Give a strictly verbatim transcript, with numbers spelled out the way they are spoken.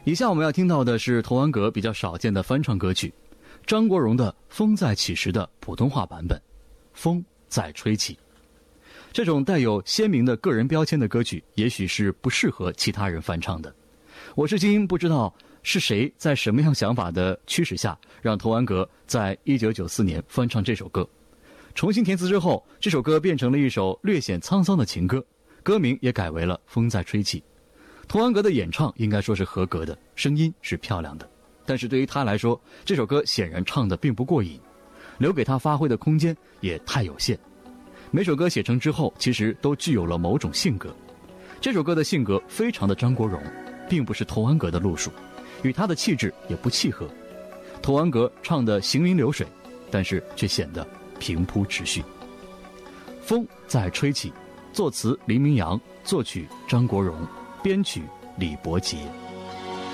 以下我们要听到的是童安格比较少见的翻唱歌曲，张国荣的《风再起时》的普通话版本，风再吹起。这种带有鲜明的个人标签的歌曲，也许是不适合其他人翻唱的。我至今不知道是谁在什么样想法的驱使下，让童安格在一九九四年翻唱这首歌。重新填词之后，这首歌变成了一首略显沧桑的情歌，歌名也改为了《风再吹起》。童安格的演唱应该说是合格的，声音是漂亮的，但是对于他来说，这首歌显然唱得并不过瘾，留给他发挥的空间也太有限。每首歌写成之后，其实都具有了某种性格。这首歌的性格非常的张国荣，并不是童安格的路数，与他的气质也不契合。童安格唱得行云流水，但是却显得平铺直叙。风再吹起，作词林明阳，作曲张国荣，编曲李伯杰。